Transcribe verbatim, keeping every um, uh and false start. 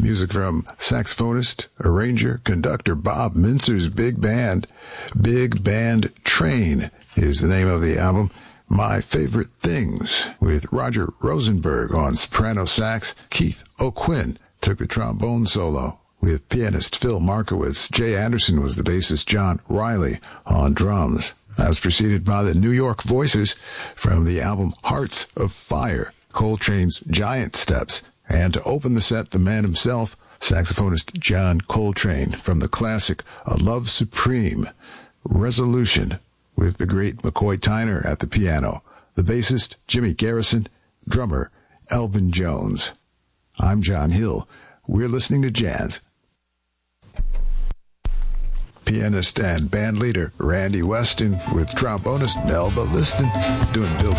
Music from saxophonist, arranger, conductor Bob Mintzer's big band. Big Band Train is the name of the album. My Favorite Things, with Roger Rosenberg on soprano sax. Keith O'Quinn took the trombone solo, with pianist Phil Markowitz. Jay Anderson was the bassist. John Riley on drums. That was preceded by the New York Voices from the album Hearts of Fire, Coltrane's Giant Steps. And to open the set, the man himself, saxophonist John Coltrane, from the classic A Love Supreme, Resolution, with the great McCoy Tyner at the piano, the bassist Jimmy Garrison, drummer Elvin Jones. I'm John Hill. We're listening to jazz. Pianist and band leader Randy Weston with trombonist Melba Liston doing Bill